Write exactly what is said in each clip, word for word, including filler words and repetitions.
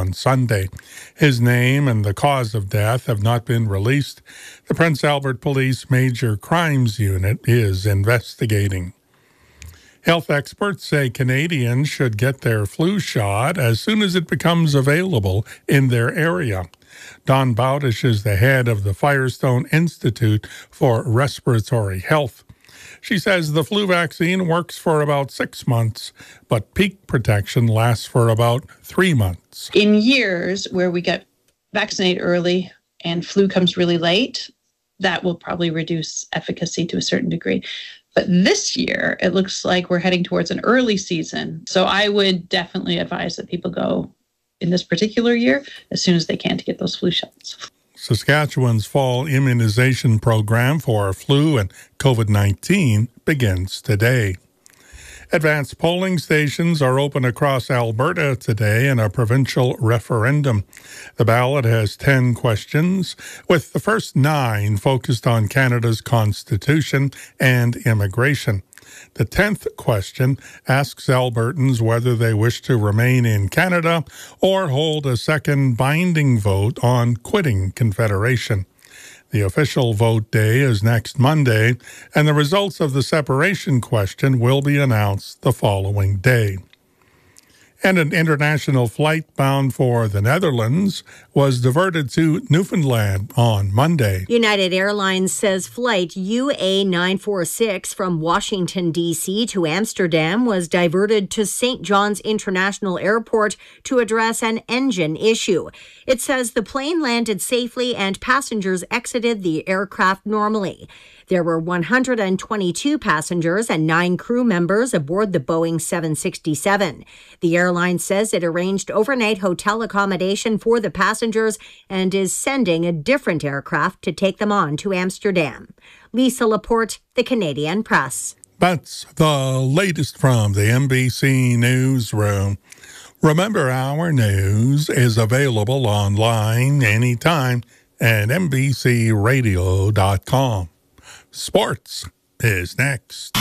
on Sunday. His name and the cause of death have not been released. The Prince Albert Police Major Crimes Unit is investigating. Health experts say Canadians should get their flu shot as soon as it becomes available in their area. Dawn Bowdish is the head of the Firestone Institute for Respiratory Health. She says the flu vaccine works for about six months, but peak protection lasts for about three months. In years where we get vaccinated early and flu comes really late, that will probably reduce efficacy to a certain degree. But this year, it looks like we're heading towards an early season. So I would definitely advise that people go in this particular year as soon as they can to get those flu shots. Saskatchewan's fall immunization program for flu and COVID nineteen begins today. Advanced polling stations are open across Alberta today in a provincial referendum. The ballot has ten questions, with the first nine focused on Canada's constitution and immigration. The tenth question asks Albertans whether they wish to remain in Canada or hold a second binding vote on quitting Confederation. The official vote day is next Monday, and the results of the separation question will be announced the following day. And an international flight bound for the Netherlands was diverted to Newfoundland on Monday. United Airlines says flight U A nine forty-six from Washington, D C to Amsterdam was diverted to Saint John's International Airport to address an engine issue. It says the plane landed safely and passengers exited the aircraft normally. There were one hundred twenty-two passengers and nine crew members aboard the Boeing seven sixty-seven. The airline says it arranged overnight hotel accommodation for the passengers and is sending a different aircraft to take them on to Amsterdam. Lisa Laporte, The Canadian Press. That's the latest from the N B C Newsroom. Remember, our news is available online anytime at N B C radio dot com. Sports is next.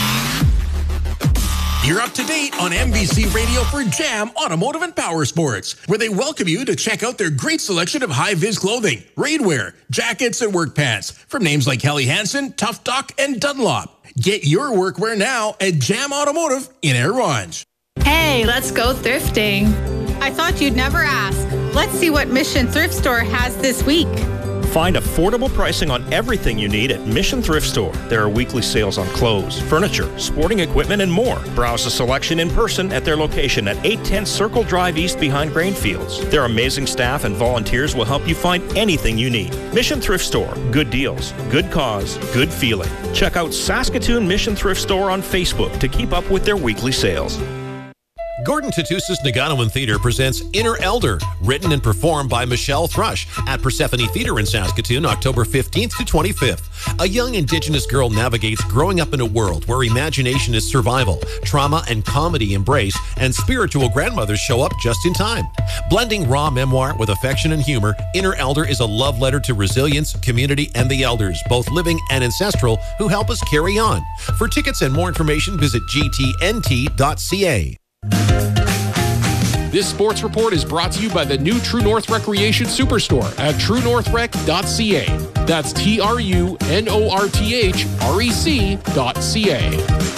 You're up to date on N B C Radio for Jam Automotive and Power Sports, where they welcome you to check out their great selection of high-vis clothing, rainwear, jackets, and work pants from names like Helly Hansen, Tough Duck, and Dunlop. Get your workwear now at Jam Automotive in Air Ronge. Hey, let's go thrifting. I thought you'd never ask. Let's see what Mission Thrift Store has this week. Find affordable pricing on everything you need at Mission Thrift Store. There are weekly sales on clothes, furniture, sporting equipment, and more. Browse the selection in person at their location at eight ten Circle Drive East behind Grainfields. Their amazing staff and volunteers will help you find anything you need. Mission Thrift Store. Good deals, good cause, good feeling. Check out Saskatoon Mission Thrift Store on Facebook to keep up with their weekly sales. Gordon Tatusis Naganoan Theatre presents Inner Elder, written and performed by Michelle Thrush at Persephone Theatre in Saskatoon, October fifteenth to twenty-fifth. A young Indigenous girl navigates growing up in a world where imagination is survival, trauma and comedy embrace, and spiritual grandmothers show up just in time. Blending raw memoir with affection and humor, Inner Elder is a love letter to resilience, community, and the elders, both living and ancestral, who help us carry on. For tickets and more information, visit g t n t dot c a. This sports report is brought to you by the new True North Recreation Superstore at true north rec dot c a. That's T R U N O R T H R E C dot C A.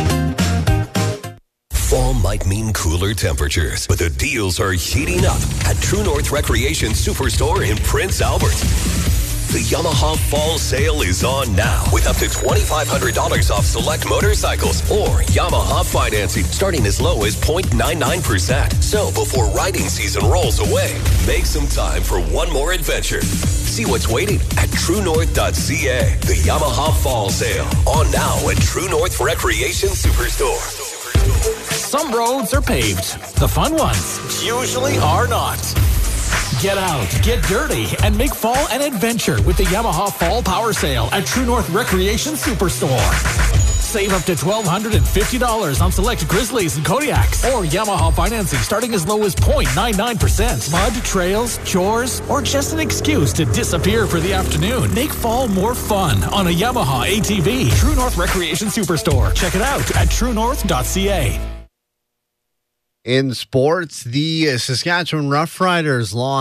Fall might mean cooler temperatures, but the deals are heating up at True North Recreation Superstore in Prince Albert. The Yamaha Fall Sale is on now with up to twenty-five hundred dollars off select motorcycles or Yamaha financing starting as low as zero point nine nine percent. So before riding season rolls away, make some time for one more adventure. See what's waiting at true north dot c a. The Yamaha Fall Sale on now at True North Recreation Superstore. Some roads are paved. The fun ones usually are not. Get out, get dirty, and make fall an adventure with the Yamaha Fall Power Sale at True North Recreation Superstore. Save up to one thousand two hundred fifty dollars on select Grizzlies and Kodiaks, or Yamaha financing starting as low as zero point nine nine percent. Mud, trails, chores, or just an excuse to disappear for the afternoon. Make fall more fun on a Yamaha A T V. True North Recreation Superstore. Check it out at true north dot c a. In sports, the Saskatchewan Roughriders lost